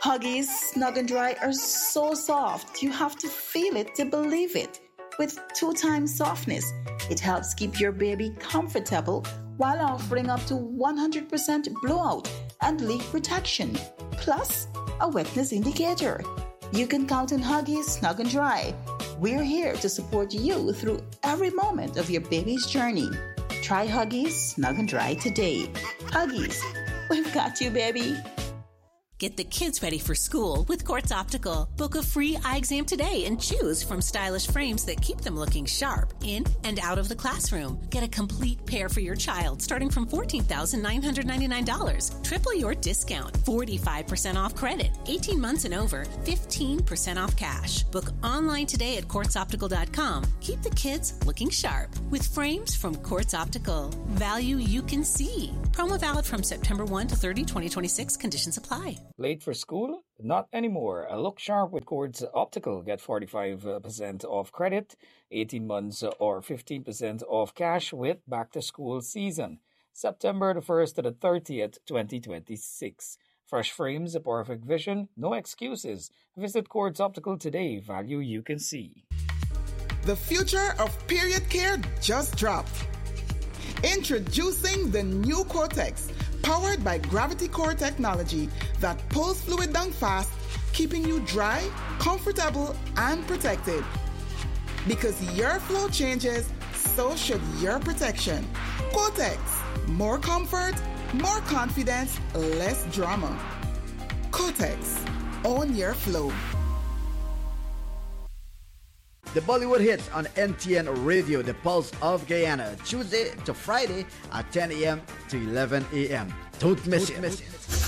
Huggies Snug and Dry are so soft, you have to feel it to believe it. With 2 times softness, it helps keep your baby comfortable while offering up to 100% blowout and leak protection, plus a wetness indicator. You can count on Huggies Snug and Dry. We're here to support you through every moment of your baby's journey. Try Huggies Snug and Dry today. Huggies, we've got you, baby. Get the kids ready for school with Quartz Optical. Book a free eye exam today and choose from stylish frames that keep them looking sharp in and out of the classroom. Get a complete pair for your child starting from $14,999. Triple your discount. 45% off credit. 18 months and over. 15% off cash. Book online today at quartzoptical.com. Keep the kids looking sharp with frames from Quartz Optical. Value you can see. Promo valid from September 1 to 30, 2026. Conditions apply. Late for school? Not anymore. Look sharp with Quartz Optical. Get 45% off credit, 18 months or 15% off cash with back to school season. September the 1st to the 30th, 2026. Fresh frames, perfect vision, no excuses. Visit Quartz Optical today. Value you can see. The future of period care just dropped. Introducing the new Cortex, powered by Gravity Core technology that pulls fluid down fast, keeping you dry, comfortable, and protected. Because your flow changes, so should your protection. Cortex, more comfort, more confidence, less drama. Cortex, own your flow. The Bollywood hits on NTN Radio, the Pulse of Guyana, Tuesday to Friday at 10 a.m. to 11 a.m. Don't miss it.